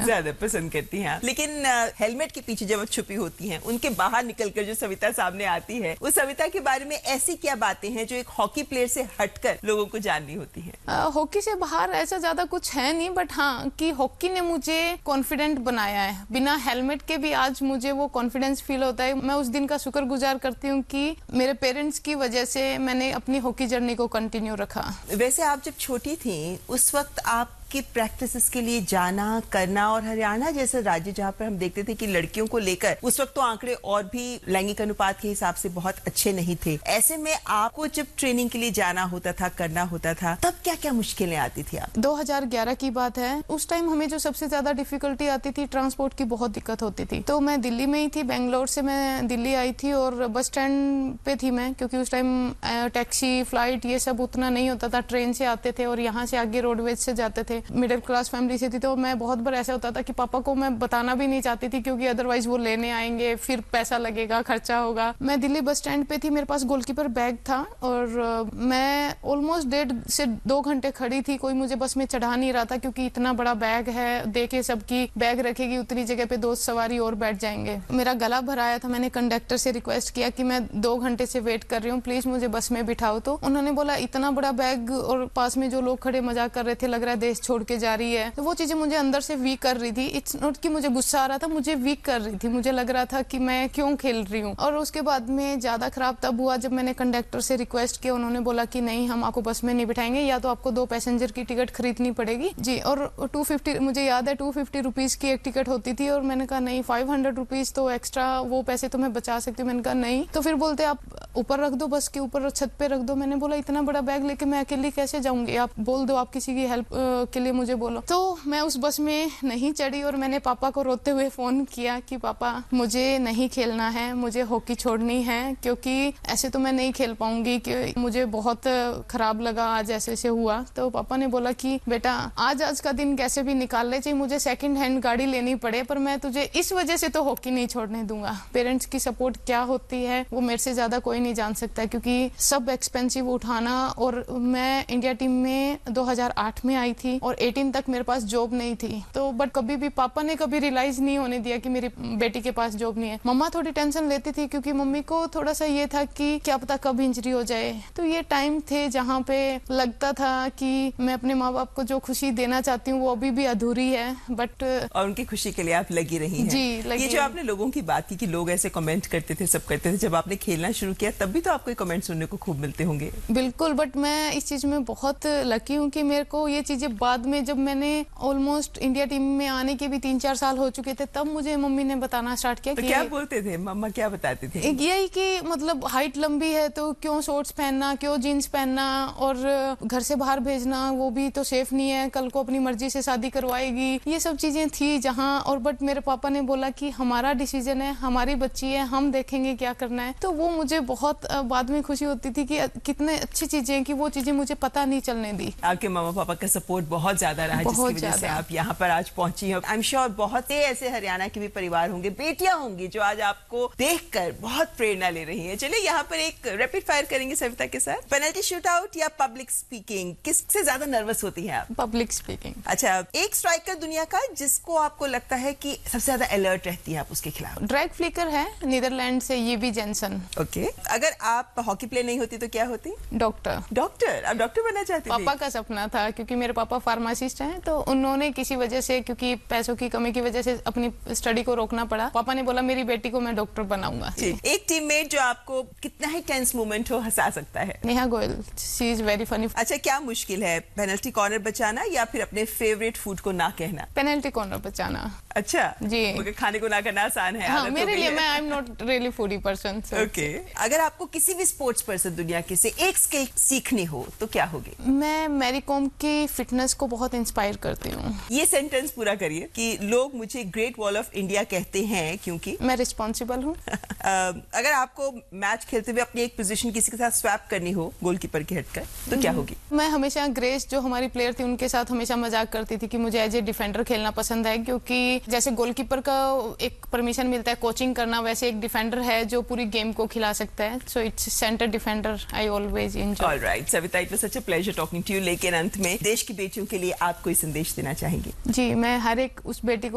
ज्यादा पसंद करती हैं। लेकिन हेलमेट के पीछे जब छुपी होती हैं, उनके बाहर निकलकर जो सविता सामने आती है, उस सविता के बारे में ऐसी क्या बातें हैं जो एक हॉकी प्लेयर से हटकर लोगों को जाननी होती हैं? हॉकी से बाहर ऐसा ज्यादा कुछ है नहीं, बट हाँ कि हॉकी ने मुझे कॉन्फिडेंट बनाया है। बिना हेलमेट के भी आज मुझे वो कॉन्फिडेंस फील होता है। मैं उस दिन का शुक्रगुजार करती हूँ कि मेरे पेरेंट्स की वजह से मैंने अपनी हॉकी जर्नी को कंटिन्यू रखा। वैसे आप जब छोटी थी उस वक्त आप की प्रैक्टिसेस के लिए जाना करना, और हरियाणा जैसे राज्य जहाँ पर हम देखते थे कि लड़कियों को लेकर उस वक्त तो आंकड़े और भी लैंगिक अनुपात के हिसाब से बहुत अच्छे नहीं थे, ऐसे में आपको जब ट्रेनिंग के लिए जाना होता था, करना होता था, तब क्या क्या मुश्किलें आती थी? आप 2011 की बात है। उस टाइम हमें जो सबसे ज्यादा डिफिकल्टी आती थी, ट्रांसपोर्ट की बहुत दिक्कत होती थी। तो मैं दिल्ली में ही थी, बेंगलोर से मैं दिल्ली आई थी और बस स्टैंड पे थी मैं, क्योंकि उस टाइम टैक्सी फ्लाइट ये सब उतना नहीं होता था। ट्रेन से आते थे और यहाँ से आगे रोडवेज से जाते थे। मिडिल क्लास फैमिली से थी, तो मैं बहुत बार ऐसा होता था कि पापा को मैं बताना भी नहीं चाहती थी, क्योंकि अदरवाइज वो लेने आएंगे, फिर पैसा लगेगा, खर्चा होगा। मैं दिल्ली बस स्टैंड पे थी, मेरे पास गोलकीपर बैग था और मैं ऑलमोस्ट 1.5 से 2 घंटे खड़ी थी। कोई मुझे बस में चढ़ा नहीं रहा था, क्योंकि इतना बड़ा बैग है, देखे सबकी बैग रखेगी उतनी जगह पे 2 सवारी और बैठ जाएंगे। मेरा गला भराया था। मैंने कंडक्टर से रिक्वेस्ट किया कि मैं 2 घंटे से वेट कर रही हूँ, प्लीज मुझे बस में बिठाओ। तो उन्होंने बोला इतना बड़ा बैग और पास में जो लोग खड़े मजाक कर रहे थे, लग रहा है देश छोड़ के जा रही है। तो वो चीजें मुझे अंदर से वीक कर रही थी। इट्स नॉट कि मुझे गुस्सा आ रहा था, मुझे वीक कर रही थी। मुझे लग रहा था कि मैं क्यों खेल रही हूँ। और उसके बाद में ज्यादा खराब तब हुआ जब मैंने कंडक्टर से रिक्वेस्ट किया। उन्होंने बोला कि नहीं, हम आपको बस में नहीं बिठाएंगे, या तो आपको 2 पैसेंजर की टिकट खरीदनी पड़ेगी जी। और 250, मुझे याद है 250 रुपीज की एक टिकट होती थी। और मैंने कहा नहीं, 500 रुपीज तो एक्स्ट्रा वो पैसे तो मैं बचा सकती हूँ। मैंने कहा नहीं। तो फिर बोलते आप ऊपर रख दो, बस के ऊपर छत पे रख दो। मैंने बोला इतना बड़ा बैग लेके मैं अकेली कैसे जाऊंगी, आप बोल दो, आप किसी की हेल्प के लिए मुझे बोलो। तो मैं उस बस में नहीं चढ़ी और मैंने पापा को रोते हुए फोन किया कि पापा मुझे नहीं खेलना है, मुझे हॉकी छोड़नी है, क्योंकि ऐसे तो मैं नहीं खेल पाऊंगी, कि मुझे बहुत खराब लगा आज ऐसे से हुआ। तो पापा ने बोला कि बेटा आज का दिन कैसे भी निकाल ले, चाहे मुझे सेकंड हैंड गाड़ी लेनी पड़े, पर मैं तुझे इस वजह से तो हॉकी नहीं छोड़ने दूंगा। पेरेंट्स की सपोर्ट क्या होती है वो मेरे से ज्यादा कोई नहीं जान सकता, क्योंकि सब एक्सपेंसिव उठाना। और मैं इंडिया टीम में 2008 में आई थी और 18 तक मेरे पास जॉब नहीं थी। तो बट कभी भी पापा ने कभी रियलाइज नहीं होने दिया कि मेरी बेटी के पास जॉब नहीं है। मम्मा थोड़ी टेंशन लेती थी, क्योंकि मम्मी को थोड़ा सा ये था कि क्या पता कब इंजरी हो जाए। तो ये टाइम थे जहाँ पे लगता था कि मैं अपने माँ बाप को जो खुशी देना चाहती हूँ वो अभी भी अधूरी है, बट और उनकी खुशी के लिए आप लगी रही हैं। जी, लगी। ये जो आपने लोगों की बात की कि लोग ऐसे कमेंट करते थे, सब करते थे, जब आपने खेलना शुरू किया तब भी तो आपको कमेंट सुनने को खूब मिलते होंगे। बिल्कुल, बट मैं इस चीज में बहुत लकी हूँ कि मेरे को ये चीजें बाद में, जब मैंने ऑलमोस्ट इंडिया टीम में आने के भी 3-4 साल हो चुके थे, तब मुझे मम्मी ने बताना स्टार्ट किया। तो क्या बोलते थे मम्मा, क्या बताते थे? यही कि मतलब हाइट लंबी है तो क्यों शॉर्ट्स पहनना, क्यों जीन्स पहनना, और घर से बाहर भेजना वो भी तो सेफ नहीं है, कल को अपनी मर्जी से शादी करवाएगी। ये सब चीजें थी जहाँ। और बट मेरे पापा ने बोला कि हमारा डिसीजन है, हमारी बच्ची है, हम देखेंगे क्या करना है। तो वो मुझे बहुत बाद में खुशी होती थी कि कितने अच्छी चीजें कि वो चीजें मुझे पता नहीं चलने दी। आपके मामा पापा का सपोर्ट बहुत ज्यादा रहा, जिसकी वजह से आप यहाँ पर आज पहुंची हैं। आई एम श्योर बहुत से ऐसे हरियाणा के भी परिवार होंगे, बेटियां होंगी जो आज आपको देखकर बहुत प्रेरणा ले रही हैं। चलिए यहाँ पर एक रैपिड फायर करेंगे सविता के साथ। पेनल्टी शूटआउट या पब्लिक स्पीकिंग, किससे ज्यादा नर्वस होती हैं आप? Public speaking. अच्छा, एक स्ट्राइकर दुनिया का जिसको आपको लगता है कि सबसे ज्यादा अलर्ट रहती है आप उसके खिलाफ? ड्रैग फ्लिकर है नीदरलैंड से, ये भी जेनसन। ओके, अगर आप हॉकी प्लेयर नहीं होती तो क्या होती? डॉक्टर। डॉक्टर? आप डॉक्टर बनना चाहती थी? पापा का सपना था, क्योंकि मेरे पापा फार्मासिस्ट हैं, तो उन्होंने किसी वजह से, क्योंकि पैसों की कमी की वजह से अपनी स्टडी को रोकना पड़ा। पापा ने बोला मेरी बेटी को मैं डॉक्टर बनाऊंगा। एक टीममेट जो आपको कितना ही टेंस मोमेंट हो हंसा सकता है? Neha Goyal, she is very funny. अच्छा, क्या मुश्किल है, पेनल्टी कॉर्नर बचाना या फिर अपने फेवरेट फूड को ना कहना? पेनल्टी कॉर्नर बचाना। अच्छा जी, मगर खाने को ना करना आसान है। हाँ, मेरे लिए, मैं I am not really foodie person. Okay, अगर आपको किसी भी स्पोर्ट्स पर्सन दुनिया के से एक स्किल सीखनी हो तो क्या होगी? मैं मैरी कॉम की फिटनेस को बहुत इंस्पायर करती हूँ। ये सेंटेंस पूरा करिए कि लोग मुझे ग्रेट वॉल ऑफ इंडिया कहते हैं क्योंकि मैं रिस्पॉन्सिबल हूँ। अगर आपको मैच खेलते हुए अपनी एक पोजीशन किसी के साथ स्वैप करनी हो गोलकीपर की हटकर तो क्या होगी? मैं हमेशा ग्रेस जो हमारी प्लेयर थी उनके साथ हमेशा मजाक करती थी कि मुझे एज ए डिफेंडर खेलना पसंद है, क्योंकि जैसे गोलकीपर का एक परमिशन मिलता है कोचिंग करना, वैसे एक डिफेंडर है जो पूरी गेम को खिला सकता है। So its centre defender I always enjoy. Alright Savita, it was such a pleasure talking to you. लेकिन अंत में देश की बेटियों के लिए आप कोई संदेश देना चाहेंगी? जी, मैं हर एक उस बेटी को